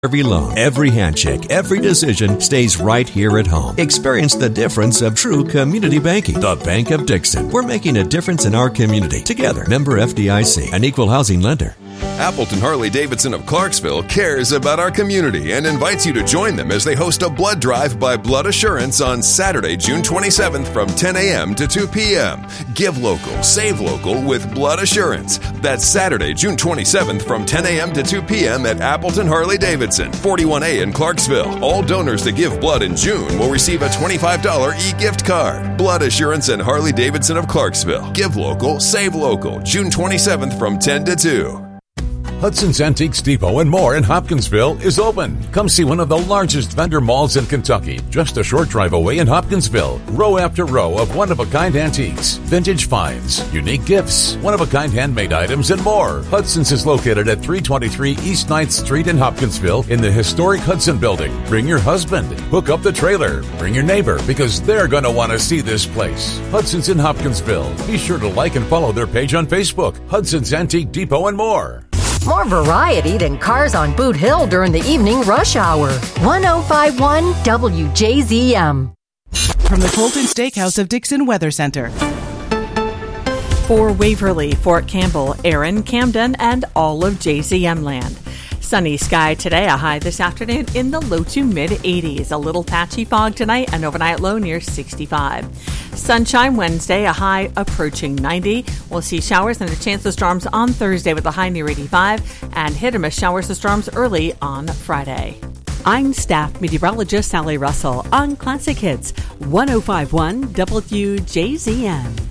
Every loan, every handshake, every decision stays right here at home. Experience the difference of true community banking. The Bank of Dixon. We're making a difference in our community. Together. Member FDIC. An equal housing lender. Appleton Harley-Davidson of Clarksville cares about our community and invites you to join them as they host a blood drive by Blood Assurance on Saturday, June 27th from 10 a.m. to 2 p.m. Give local, save local with Blood Assurance. That's Saturday, June 27th from 10 a.m. to 2 p.m. at Appleton Harley-Davidson, 41A in Clarksville. All donors that give blood in June will receive a $25 e-gift card. Blood Assurance and Harley-Davidson of Clarksville. Give local, save local. June 27th from 10 to 2. Hudson's Antiques Depot and more in Hopkinsville is open. Come see one of the largest vendor malls in Kentucky, just a short drive away in Hopkinsville. Row after row of one-of-a-kind antiques, vintage finds, unique gifts, one-of-a-kind handmade items, and more. Hudson's is located at 323 East 9th Street in Hopkinsville in the historic Hudson Building. Bring your husband. Hook up the trailer. Bring your neighbor because they're going to want to see this place. Hudson's in Hopkinsville. Be sure to like and follow their page on Facebook. Hudson's Antique Depot and more. More variety than cars on Boot Hill during the evening rush hour. 1051 WJZM. From the Colton Steakhouse of Dixon Weather Center. For Waverly, Fort Campbell, Erin, Camden, and all of JZM land. Sunny sky today, a high this afternoon in the low to mid 80s. A little patchy fog tonight, an overnight low near 65. Sunshine Wednesday, a high approaching 90. We'll see showers and a chance of storms on Thursday with a high near 85, and hit or miss showers of storms early on Friday. I'm staff meteorologist Sally Russell on Classic Hits 1051 WJZM.